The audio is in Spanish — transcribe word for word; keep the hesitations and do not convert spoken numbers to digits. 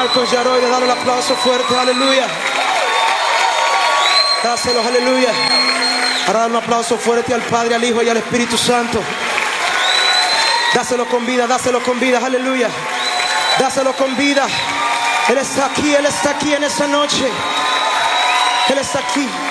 Marcos Yaroy, dale el aplauso fuerte, aleluya. Dáselo, aleluya. Ahora dale un aplauso fuerte al Padre, al Hijo y al Espíritu Santo. Dáselo con vida, dáselo con vida, aleluya. Dáselo con vida. Él está aquí, Él está aquí en esta noche. Él está aquí.